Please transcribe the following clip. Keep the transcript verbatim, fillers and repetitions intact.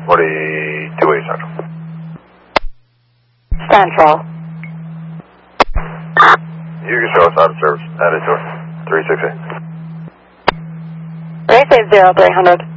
forty-two eight Central. Central. You can show us out of service. That is yours. three six eight. three six zero three hundred.